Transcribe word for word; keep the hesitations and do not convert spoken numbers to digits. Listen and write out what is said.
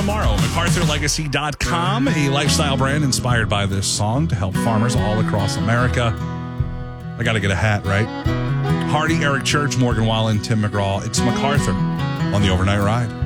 tomorrow. MacArthur Legacy dot com, a lifestyle brand inspired by this song to help farmers all across America. I got to get a hat, right? Hardy, Eric Church, Morgan Wallen, Tim McGraw. It's MacArthur on the Overnight Ride.